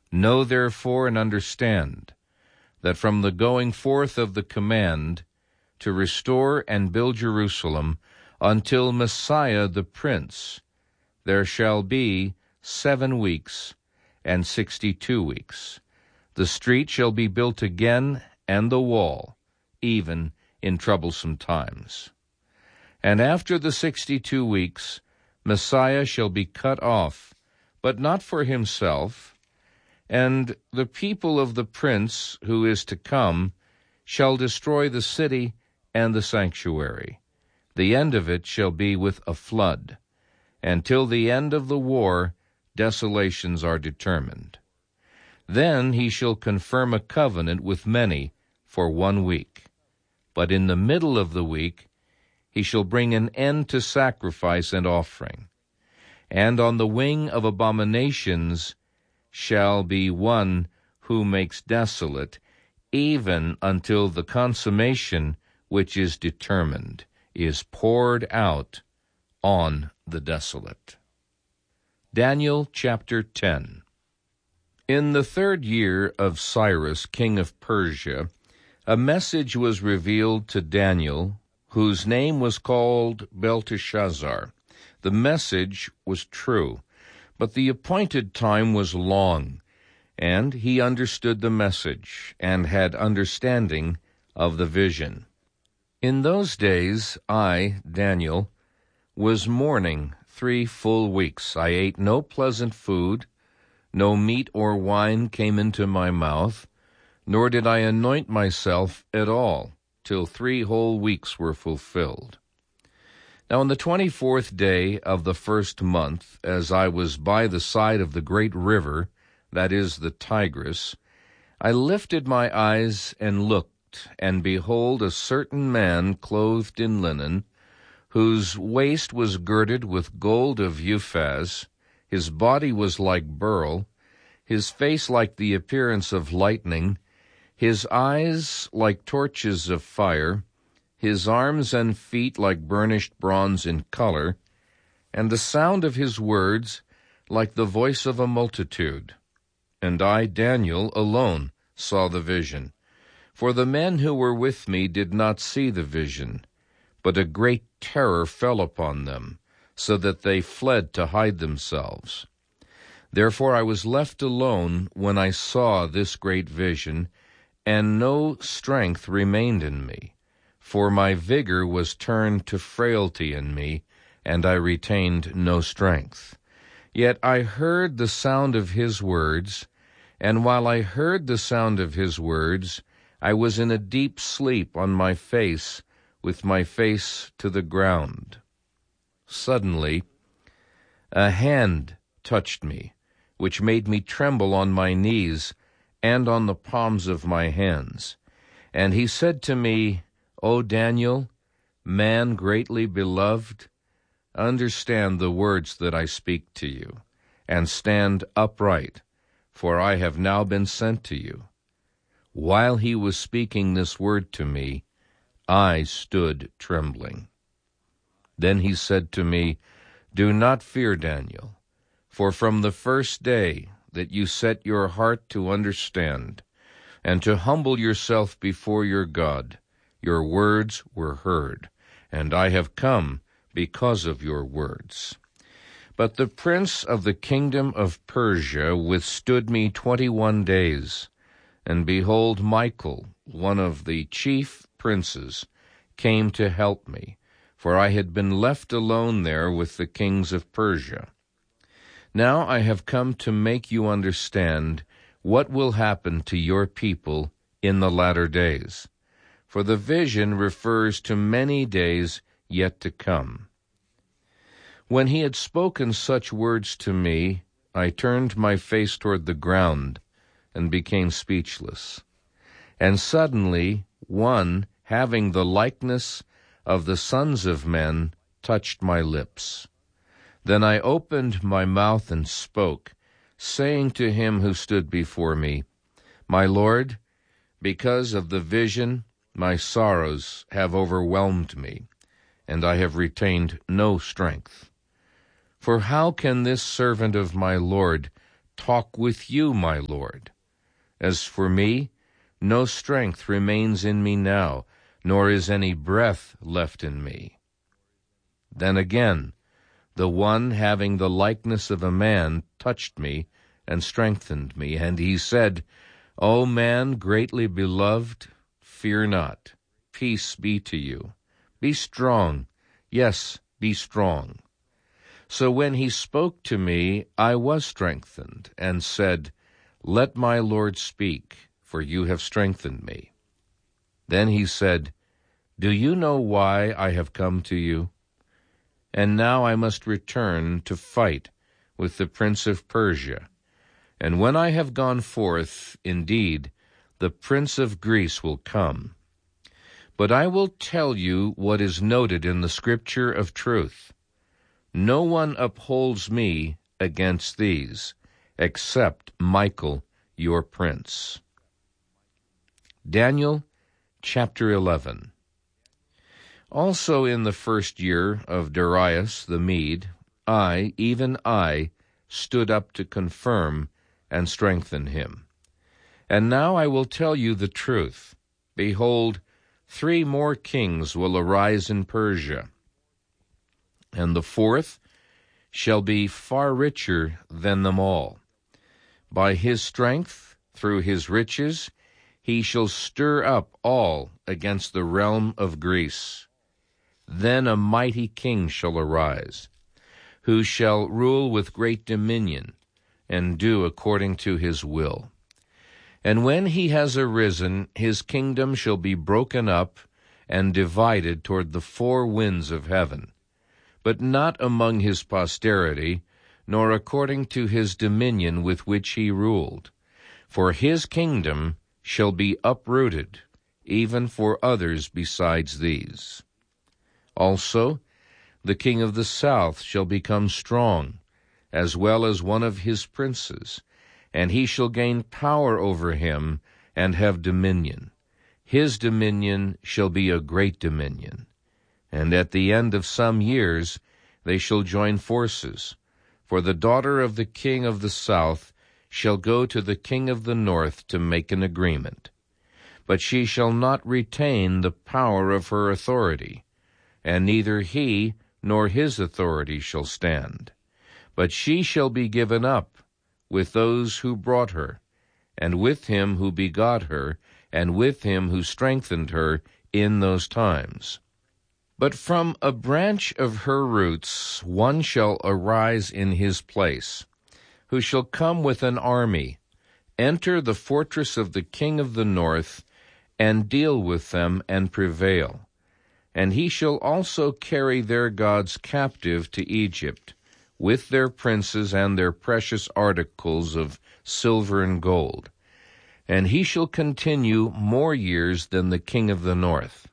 Know therefore and understand that from the going forth of the command to restore and build Jerusalem until Messiah the Prince, there shall be 7 weeks and 62 weeks. The street shall be built again, and the wall, even in troublesome times. And after the 62 weeks, Messiah shall be cut off, but not for himself, and the people of the prince who is to come shall destroy the city and the sanctuary. The end of it shall be with a flood. And till the end of the war, desolations are determined. Then he shall confirm a covenant with many for 1 week. But in the middle of the week he shall bring an end to sacrifice and offering. And on the wing of abominations shall be one who makes desolate, even until the consummation which is determined is poured out on the desolate. Daniel chapter 10. In the 3rd year of Cyrus, king of Persia, a message was revealed to Daniel, whose name was called Belteshazzar. The message was true, but the appointed time was long, and he understood the message and had understanding of the vision. In those days I, Daniel, was mourning 3 full weeks. I ate no pleasant food, no meat or wine came into my mouth, nor did I anoint myself at all, till 3 whole weeks were fulfilled. Now on the 24th day of the 1st month, as I was by the side of the great river, that is the Tigris, I lifted my eyes and looked, and behold, a certain man clothed in linen, whose waist was girded with gold of Uphaz, his body was like beryl, his face like the appearance of lightning, his eyes like torches of fire, his arms and feet like burnished bronze in color, and the sound of his words like the voice of a multitude. And I, Daniel, alone saw the vision. For the men who were with me did not see the vision, but a great terror fell upon them, so that they fled to hide themselves. Therefore I was left alone when I saw this great vision, and no strength remained in me, for my vigor was turned to frailty in me, and I retained no strength. Yet I heard the sound of his words, and while I heard the sound of his words, I was in a deep sleep on my face, with my face to the ground. Suddenly, a hand touched me, which made me tremble on my knees and on the palms of my hands. And he said to me, O Daniel, man greatly beloved, understand the words that I speak to you, and stand upright, for I have now been sent to you. While he was speaking this word to me, I stood trembling. Then he said to me, Do not fear, Daniel, for from the first day that you set your heart to understand and to humble yourself before your God, your words were heard, and I have come because of your words. But the prince of the kingdom of Persia withstood me 21 days, and behold, Michael, one of the chief princes, came to help me, for I had been left alone there with the kings of Persia. Now I have come to make you understand what will happen to your people in the latter days, for the vision refers to many days yet to come. When he had spoken such words to me, I turned my face toward the ground and became speechless. And suddenly one, having the likeness of the sons of men, touched my lips. Then I opened my mouth and spoke, saying to him who stood before me, My Lord, because of the vision, my sorrows have overwhelmed me, and I have retained no strength. For how can this servant of my Lord talk with you, my Lord. As for me, no strength remains in me now, nor is any breath left in me." Then again, the one having the likeness of a man touched me and strengthened me, and he said, "O man greatly beloved, fear not. Peace be to you. Be strong. Yes, be strong." So when he spoke to me, I was strengthened, and said, "Let my Lord speak, for you have strengthened me." Then he said, "Do you know why I have come to you? And now I must return to fight with the prince of Persia. And when I have gone forth, indeed, the prince of Greece will come. But I will tell you what is noted in the scripture of truth. No one upholds me against these, except Michael, your prince." Daniel chapter 11. Also in the first year of Darius the Mede, I, even I, stood up to confirm and strengthen him. And now I will tell you the truth. Behold, 3 more kings will arise in Persia, and the 4th shall be far richer than them all. By his strength, through his riches, he shall stir up all against the realm of Greece. Then a mighty king shall arise, who shall rule with great dominion, and do according to his will. And when he has arisen, his kingdom shall be broken up and divided toward the 4 winds of heaven, but not among his posterity, nor according to his dominion with which he ruled. For his kingdom shall be uprooted, even for others besides these. Also, the king of the south shall become strong, as well as one of his princes, and he shall gain power over him and have dominion. His dominion shall be a great dominion. And at the end of some years they shall join forces. For the daughter of the king of the south shall go to the king of the north to make an agreement. But she shall not retain the power of her authority, and neither he nor his authority shall stand. But she shall be given up with those who brought her, and with him who begot her, and with him who strengthened her in those times. But from a branch of her roots one shall arise in his place, who shall come with an army, enter the fortress of the king of the north, and deal with them and prevail. And he shall also carry their gods captive to Egypt, with their princes and their precious articles of silver and gold. And he shall continue more years than the king of the north.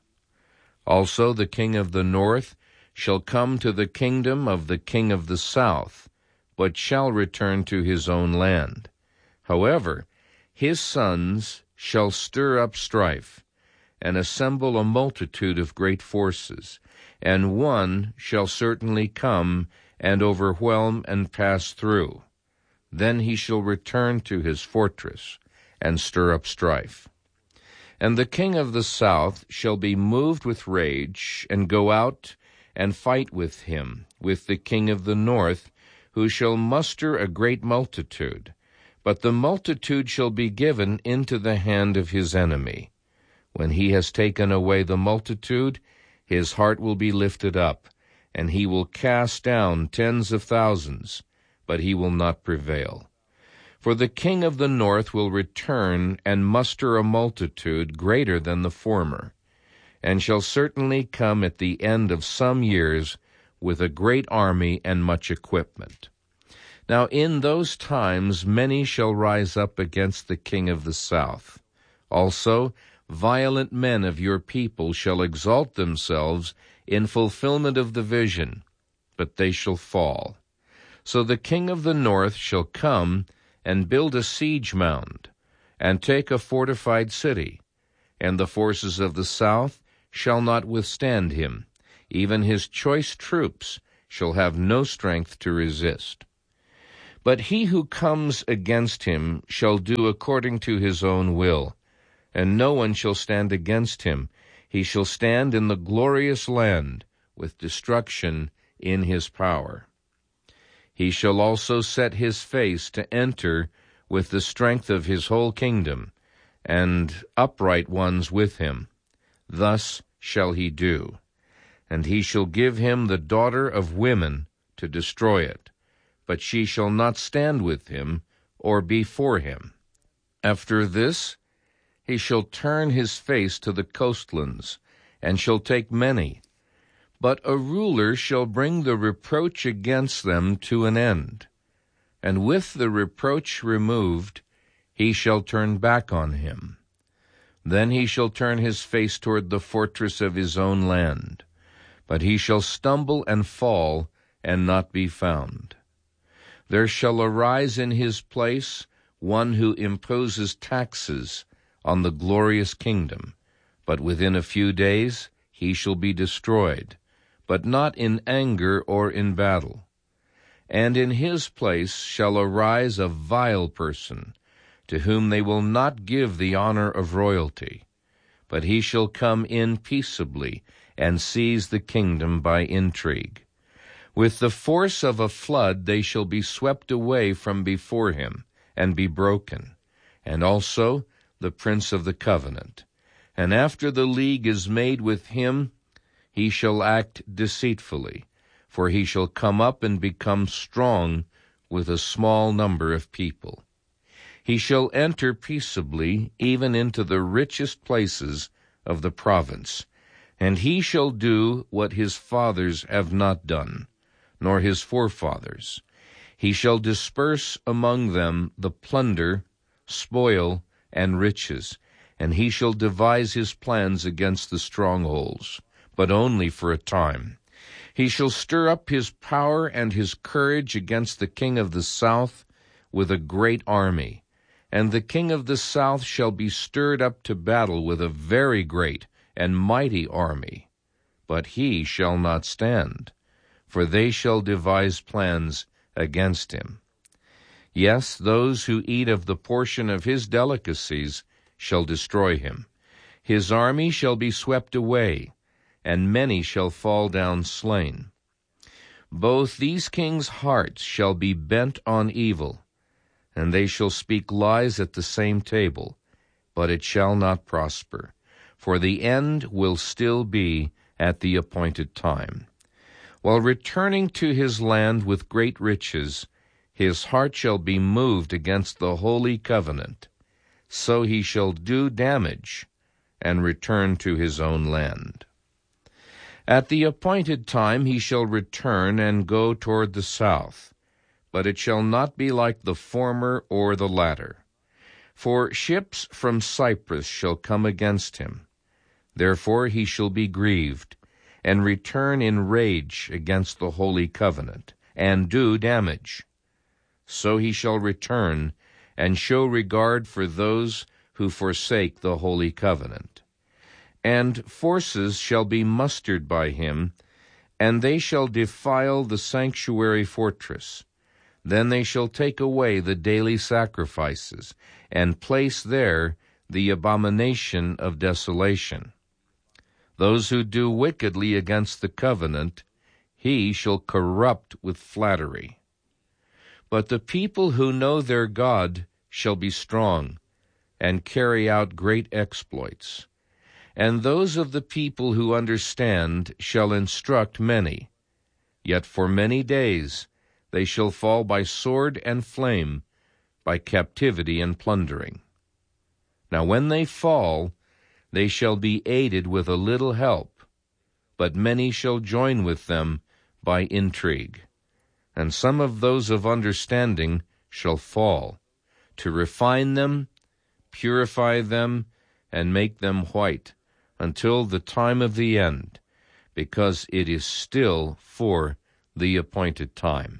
Also the king of the north shall come to the kingdom of the king of the south, but shall return to his own land. However, his sons shall stir up strife, and assemble a multitude of great forces, and one shall certainly come and overwhelm and pass through. Then he shall return to his fortress, and stir up strife. And the king of the south shall be moved with rage, and go out and fight with him, with the king of the north, who shall muster a great multitude. But the multitude shall be given into the hand of his enemy. When he has taken away the multitude, his heart will be lifted up, and he will cast down tens of thousands, but he will not prevail. For the king of the north will return and muster a multitude greater than the former, and shall certainly come at the end of some years with a great army and much equipment. Now in those times many shall rise up against the king of the south. Also violent men of your people shall exalt themselves in fulfillment of the vision, but they shall fall. So the king of the north shall come and build a siege mound, and take a fortified city, and the forces of the south shall not withstand him. Even his choice troops shall have no strength to resist. But he who comes against him shall do according to his own will, and no one shall stand against him. He shall stand in the glorious land, with destruction in his power. He shall also set his face to enter with the strength of his whole kingdom, and upright ones with him. Thus shall he do. And he shall give him the daughter of women to destroy it, but she shall not stand with him or be for him. After this he shall turn his face to the coastlands, and shall take many. But a ruler shall bring the reproach against them to an end, and with the reproach removed he shall turn back on him. Then he shall turn his face toward the fortress of his own land, but he shall stumble and fall and not be found. There shall arise in his place one who imposes taxes on the glorious kingdom, but within a few days he shall be destroyed, but not in anger or in battle. And in his place shall arise a vile person, to whom they will not give the honor of royalty, but he shall come in peaceably and seize the kingdom by intrigue. With the force of a flood they shall be swept away from before him, and be broken, and also the prince of the covenant. And after the league is made with him, he shall act deceitfully, for he shall come up and become strong with a small number of people. He shall enter peaceably even into the richest places of the province, and he shall do what his fathers have not done, nor his forefathers. He shall disperse among them the plunder, spoil, and riches, and he shall devise his plans against the strongholds, but only for a time. He shall stir up his power and his courage against the king of the south with a great army, and the king of the south shall be stirred up to battle with a very great and mighty army. But he shall not stand, for they shall devise plans against him. Yes, those who eat of the portion of his delicacies shall destroy him. His army shall be swept away, and many shall fall down slain. Both these kings' hearts shall be bent on evil, and they shall speak lies at the same table, but it shall not prosper, for the end will still be at the appointed time. While returning to his land with great riches, his heart shall be moved against the holy covenant. So he shall do damage and return to his own land. At the appointed time he shall return and go toward the south, but it shall not be like the former or the latter. For ships from Cyprus shall come against him. Therefore he shall be grieved, and return in rage against the holy covenant, and do damage. So he shall return, and show regard for those who forsake the holy covenant. And forces shall be mustered by him, and they shall defile the sanctuary fortress. Then they shall take away the daily sacrifices, and place there the abomination of desolation. Those who do wickedly against the covenant, he shall corrupt with flattery. But the people who know their God shall be strong, and carry out great exploits. And those of the people who understand shall instruct many. Yet for many days they shall fall by sword and flame, by captivity and plundering. Now when they fall, they shall be aided with a little help, but many shall join with them by intrigue. And some of those of understanding shall fall, to refine them, purify them, and make them white, until the time of the end, because it is still for the appointed time.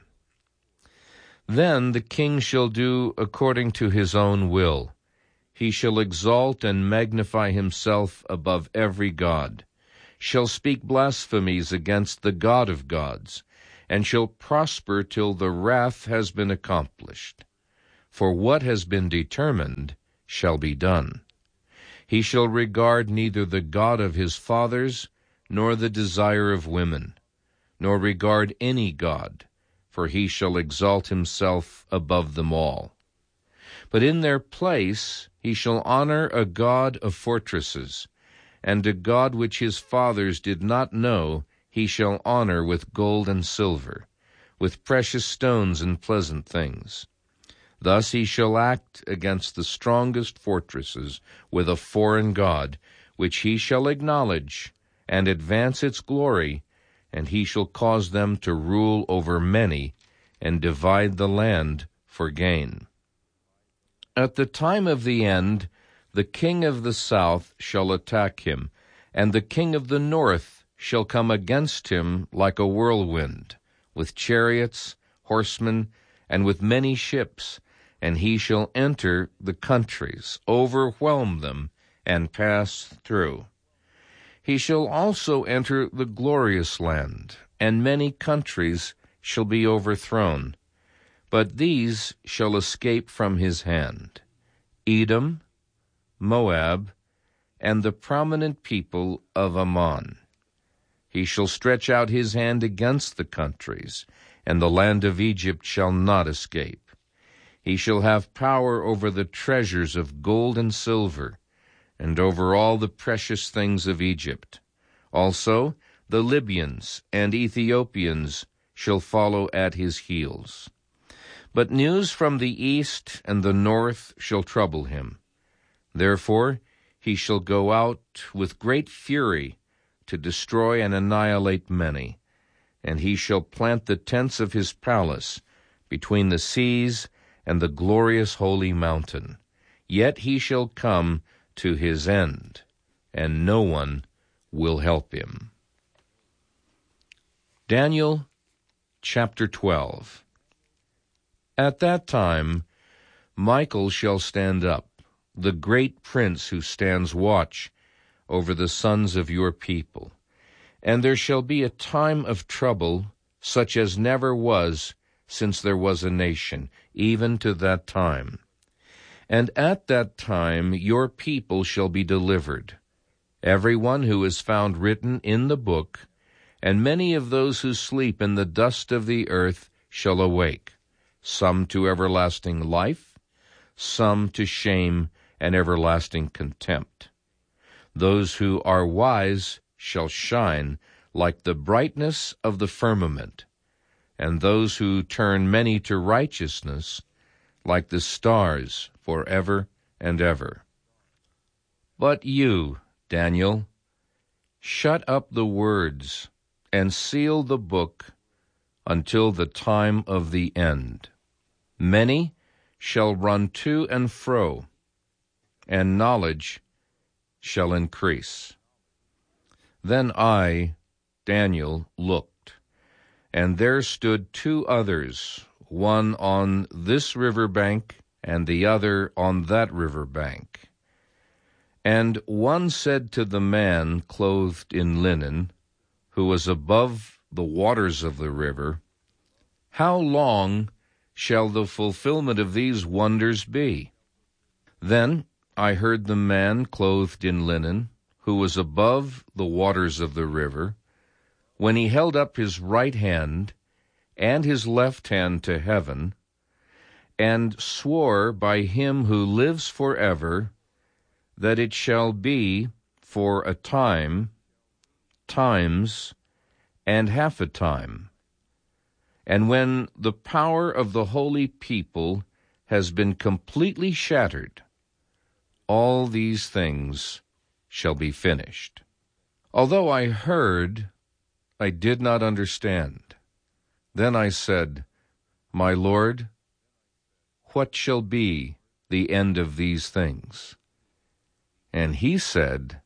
Then the king shall do according to his own will. He shall exalt and magnify himself above every god, shall speak blasphemies against the God of gods, and shall prosper till the wrath has been accomplished. For what has been determined shall be done. He shall regard neither the God of his fathers, nor the desire of women, nor regard any god, for he shall exalt himself above them all. But in their place he shall honor a god of fortresses, and a god which his fathers did not know he shall honor with gold and silver, with precious stones and pleasant things. Thus he shall act against the strongest fortresses with a foreign god, which he shall acknowledge, and advance its glory, and he shall cause them to rule over many, and divide the land for gain. At the time of the end, the king of the south shall attack him, and the king of the north shall come against him like a whirlwind, with chariots, horsemen, and with many ships, and he shall enter the countries, overwhelm them, and pass through. He shall also enter the glorious land, and many countries shall be overthrown. But these shall escape from his hand: Edom, Moab, and the prominent people of Ammon. He shall stretch out his hand against the countries, and the land of Egypt shall not escape. He shall have power over the treasures of gold and silver, and over all the precious things of Egypt. Also the Libyans and Ethiopians shall follow at his heels. But news from the east and the north shall trouble him. Therefore he shall go out with great fury to destroy and annihilate many, and he shall plant the tents of his palace between the seas and the glorious holy mountain. Yet he shall come to his end, and no one will help him. Daniel chapter 12. At that time Michael shall stand up, the great prince who stands watch over the sons of your people. And there shall be a time of trouble, such as never was since there was a nation, even to that time. And at that time your people shall be delivered, every one who is found written in the book, and many of those who sleep in the dust of the earth shall awake, some to everlasting life, some to shame and everlasting contempt. Those who are wise shall shine like the brightness of the firmament, and those who turn many to righteousness like the stars forever and ever. But you, Daniel, shut up the words and seal the book until the time of the end. Many shall run to and fro, and knowledge shall increase. Then I, Daniel, looked, and there stood two others, one on this river bank and the other on that river bank. And one said to the man clothed in linen, who was above the waters of the river, "How long shall the fulfillment of these wonders be?" Then I heard the man clothed in linen, who was above the waters of the river, when he held up his right hand and his left hand to heaven, and swore by him who lives forever, that it shall be for a time, times, and half a time. And when the power of the holy people has been completely shattered, all these things shall be finished. Although I heard, I did not understand. Then I said, "My Lord, what shall be the end of these things?" And he said,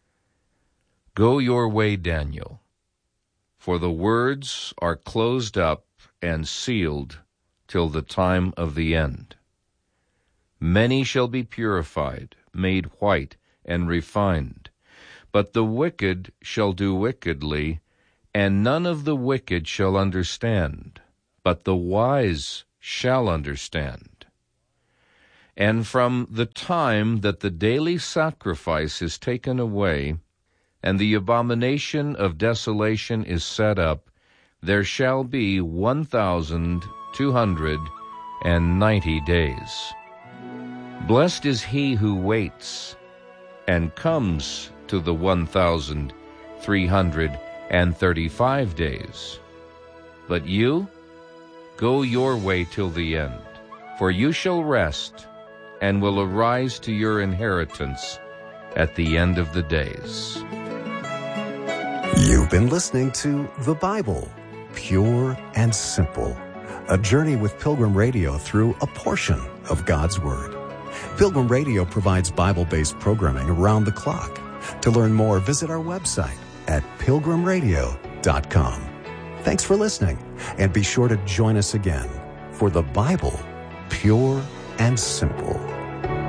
"Go your way, Daniel, for the words are closed up and sealed till the time of the end. Many shall be purified, made white, and refined, but the wicked shall do wickedly, And none of the wicked shall understand, but the wise shall understand. And from the time that the daily sacrifice is taken away, and the abomination of desolation is set up, there shall be 1,290 days. Blessed is he who waits, and comes to the 1,335 days. But you, go your way till the end, for you shall rest, and will arise to your inheritance at the end of the days. You've been listening to The Bible, Pure and Simple, a journey with Pilgrim Radio through a portion of God's Word. Pilgrim Radio provides Bible-based programming around the clock. To learn more, visit our website at pilgrimradio.com. Thanks for listening, and be sure to join us again for The Bible, Pure and Simple.